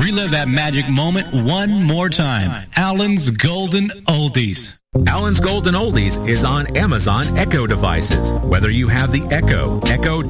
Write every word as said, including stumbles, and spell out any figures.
Relive that magic moment one more time. Allen's Golden Oldies. Allen's Golden Oldies is on Amazon Echo devices. Whether you have the Echo, Echo